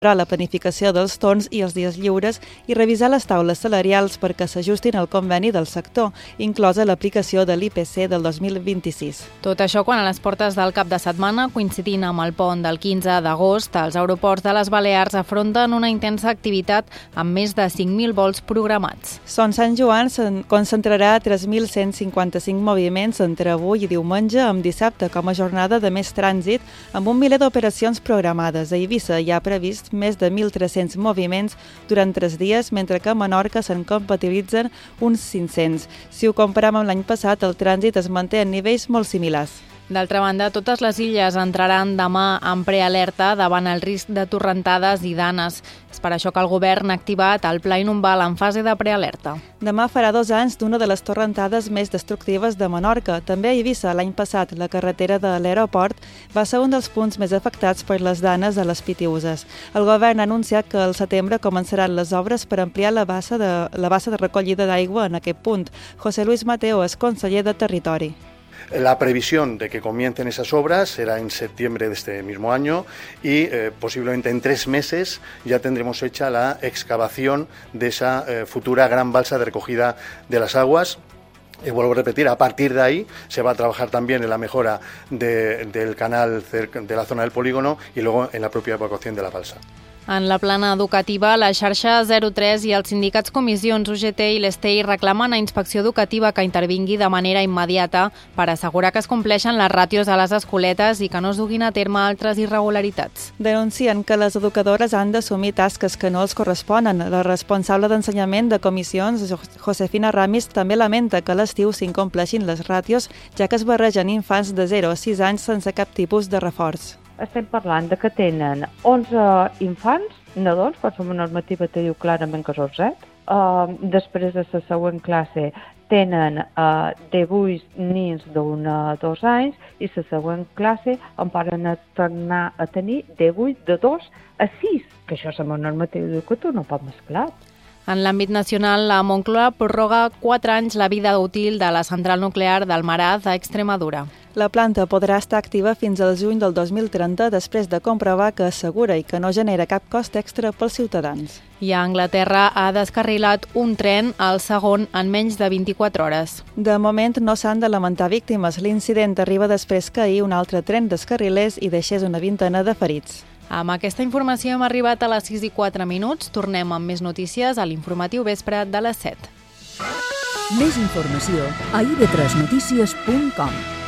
la planificació dels torns i els dies lliures i revisar les taules salarials perquè s'ajustin al conveni del sector, inclosa l'aplicació de l'IPC del 2026. Tot això quan a les portes del cap de setmana, coincidint amb el pont del 15 d'agost, els aeroports de les Balears afronten una intensa activitat amb més de 5.000 vols programats. Son Sant Joan concentrarà 3.155 moviments entre avui i diumenge, amb dissabte com a jornada de més trànsit, amb 1 miler d'operacions programades. A Eivissa hi ha previst més de 1.300 moviments durant 3 dies, mentre que a Menorca se'n compatibilitzen uns 500. Si ho comparem amb l'any passat, el trànsit es manté en nivells molt similars. D'altra banda, totes les illes entraran demà en prealerta davant el risc de torrentades i danes. És per això que el govern ha activat el Pla Inumbal en fase de prealerta. Demà farà 2 anys d'una de les torrentades més destructives de Menorca. També a Eivissa, l'any passat, la carretera de l'aeroport va ser un dels punts més afectats per les danes a les Pitiüses. El govern ha anunciat que al setembre començaran les obres per ampliar la bassa de recollida d'aigua en aquest punt. José Luis Mateo és conseller de Territori. La previsión de que comiencen esas obras será en septiembre de este mismo año y posiblemente en 3 meses ya tendremos hecha la excavación de esa futura gran balsa de recogida de las aguas. Y vuelvo a repetir, a partir de ahí se va a trabajar también en la mejora del canal de la zona del polígono y luego en la propia evacuación de la balsa. En la plana educativa, la xarxa 03 i els sindicats Comissions UGT i l'Estei reclamen a Inspecció Educativa que intervingui de manera immediata per assegurar que es compleixen les ràtios a les escoletes i que no es duguin a terme altres irregularitats. Denuncien que les educadores han d'assumir tasques que no els corresponen. La responsable d'ensenyament de Comissions, Josefina Ramis, també lamenta que a l'estiu s'incompleixin les ràtios, ja que es barregen infants de 0 a 6 anys sense cap tipus de reforç. Estem parlant de que tenen 11 infants, nadons, per la normativa te diu clarament que són 7. Després de la següent classe tenen 18 nens d'1 a 2 anys i la següent classe en poden tornar a tenir 18 de 2 a 6, que això és la normativa educativa, no pot mesclar. En l'àmbit nacional, la Moncloa prorroga 4 anys la vida útil de la central nuclear d'Almaraz a Extremadura. La planta podrà estar activa fins al juny del 2030 després de comprovar que és segura i que no genera cap cost extra pels ciutadans. I a Anglaterra ha descarrilat un tren, el segon, en menys de 24 hores. De moment no s'han de lamentar víctimes. L'incident arriba després que ahir un altre tren descarrilés i deixés una vintena de ferits. Amb aquesta informació hem arribat a les 6:04. Tornem amb més notícies a l'informatiu vespre de les 7. Més informació a ib3notícies.com.